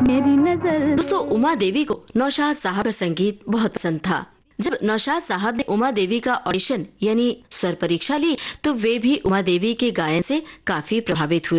मेरी नजर। दोस्तों, उमा देवी को नौशाद साहब का संगीत बहुत पसंद था। जब नौशाद साहब ने उमा देवी का ऑडिशन यानी स्वर परीक्षा ली तो वे भी उमा देवी के गायन से काफी प्रभावित हुए।